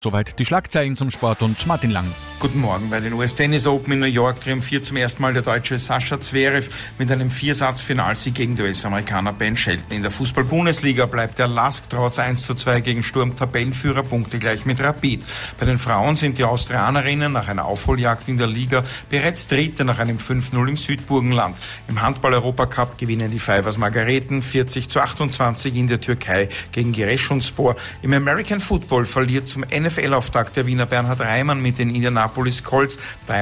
Soweit die Schlagzeilen zum Sport und Martin Lang. Guten Morgen. Bei den US Tennis Open in New York triumphiert zum ersten Mal der Deutsche Sascha Zverev mit einem Viersatz-Finalsieg gegen den US-Amerikaner Ben Shelton. In der Fußball-Bundesliga bleibt der LASK trotz 1:2 gegen Sturm Tabellenführer punktegleich mit Rapid. Bei den Frauen sind die Austrianerinnen nach einer Aufholjagd in der Liga bereits Dritte nach einem 5:0 im Südburgenland. Im Handball-Europacup gewinnen die Fivers Margareten 40:28 in der Türkei gegen Giresunspor. Im American Football verliert zum NFL-Auftakt der Wiener Bernhard Reimann mit den Indianapolis Colts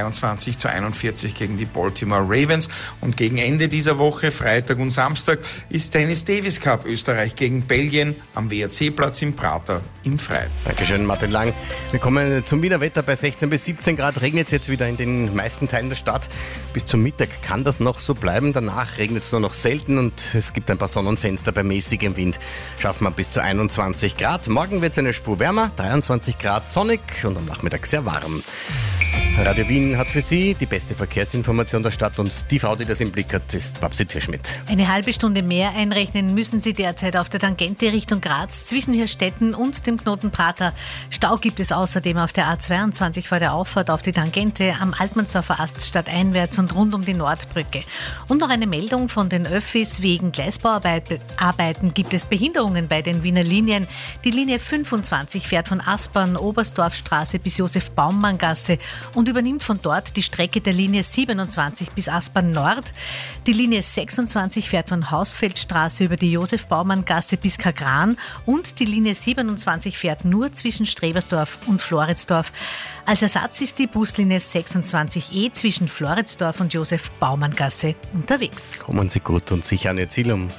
23:41 gegen die Baltimore Ravens. Und gegen Ende dieser Woche, Freitag und Samstag, ist Tennis Davis Cup Österreich gegen Belgien am WRC-Platz im Prater im Freien. Dankeschön, Martin Lang. Wir kommen zum Wiener Wetter. Bei 16 bis 17 Grad regnet es jetzt wieder in den meisten Teilen der Stadt. Bis zum Mittag kann das noch so bleiben. Danach regnet es nur noch selten und es gibt ein paar Sonnenfenster bei mäßigem Wind. Schaffen wir bis zu 21 Grad. Morgen wird es eine Spur wärmer, 23 Grad sonnig und am Nachmittag sehr warm. Radio Wien hat für Sie die beste Verkehrsinformation der Stadt und die Frau, die das im Blick hat, ist Babsi Türschmidt. Eine halbe Stunde mehr einrechnen müssen Sie derzeit auf der Tangente Richtung Graz zwischen Hirstetten und dem Knoten Prater. Stau gibt es außerdem auf der A22 vor der Auffahrt auf die Tangente am Altmannsdorfer Ast stadteinwärts und rund um die Nordbrücke. Und noch eine Meldung von den Öffis: wegen Gleisbauarbeiten gibt es Behinderungen bei den Wiener Linien. Die Linie 25 fährt von Aspern, Oberstdorfstraße bis Josef-Baumann-Gasse und übernimmt von dort die Strecke der Linie 27 bis Aspern Nord. Die Linie 26 fährt von Hausfeldstraße über die Josef-Baumann-Gasse bis Kagran und die Linie 27 fährt nur zwischen Strebersdorf und Floridsdorf. Als Ersatz ist die Buslinie 26E zwischen Floridsdorf und Josef-Baumann-Gasse unterwegs. Kommen Sie gut und sicher an Ihr Ziel um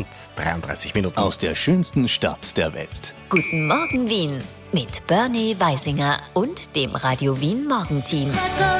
7:33 Aus der schönsten Stadt der Welt. Guten Morgen Wien mit Bernie Weisinger und dem Radio Wien Morgenteam.